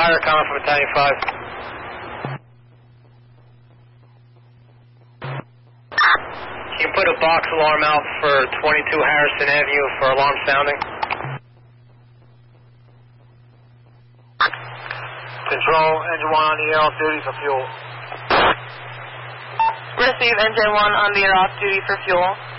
Fire comment from Battalion 5. Can you put a box alarm out for 22 Harrison Avenue for alarm sounding? Control, engine 1 on the air off duty for fuel. Receive engine 1 on the air off duty for fuel.